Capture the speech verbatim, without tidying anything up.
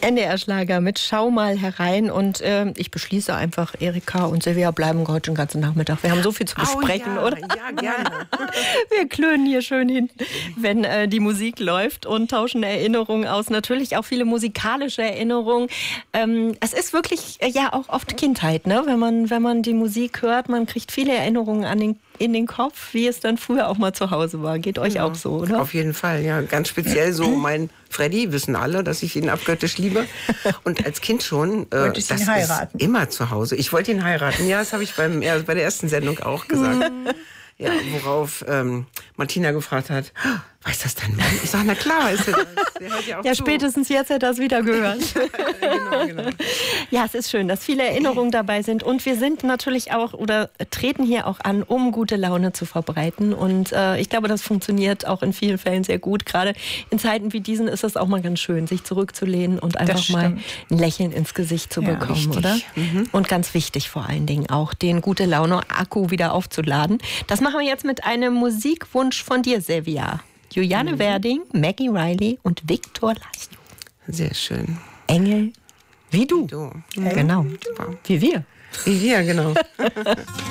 N D R-Schlager mit Schau mal herein. Und äh, ich beschließe einfach, Erika und Silvia bleiben heute den ganzen Nachmittag. Wir haben so viel zu besprechen, oh, ja, oder? Ja, gerne. Wir klönen hier schön hin, wenn äh, die Musik läuft und tauschen Erinnerungen aus. Natürlich auch viele musikalische Erinnerungen. Ähm, es ist wirklich äh, ja auch oft Kindheit, ne? Wenn man, wenn man die Musik hört, man kriegt viele Erinnerungen an den, in den Kopf, wie es dann früher auch mal zu Hause war. Geht euch Ja, auch so, oder? Auf jeden Fall, ja. Ganz speziell so mein Freddy, wissen alle, dass ich ihn abgöttisch liebe. Und als Kind schon, äh, Wolltest du ihn das heiraten? ist immer zu Hause. Ich wollte ihn heiraten, ja, das habe ich beim, ja, bei der ersten Sendung auch gesagt. Ja, worauf ähm, Martina gefragt hat, weiß das dein Mann? Ich sage, na klar, ist er das. Der hört ja auch Ja, zu. spätestens jetzt hat er das wieder gehört. genau, genau. Ja, es ist schön, dass viele Erinnerungen dabei sind. Und wir sind natürlich auch oder treten hier auch an, um gute Laune zu verbreiten. Und äh, ich glaube, das funktioniert auch in vielen Fällen sehr gut. Gerade in Zeiten wie diesen ist es auch mal ganz schön, sich zurückzulehnen und einfach mal ein Lächeln ins Gesicht zu Ja, bekommen, richtig. oder? Mhm. Und ganz wichtig vor allen Dingen auch, den gute Laune-Akku wieder aufzuladen. Das machen wir jetzt mit einem Musikwunsch von dir, Silvia. Juliane mhm. Werding, Maggie Riley und Viktor Laszlo. Sehr schön. Engel wie du. Du. Genau. Super. Wie wir. Wie wir, genau.